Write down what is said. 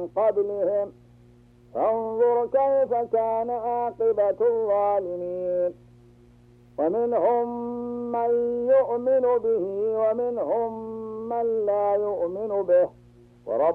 قبلهم فانظر كيف كان عاقبة الظالمين ومنهم من يؤمن به ومنهم من لا يؤمن به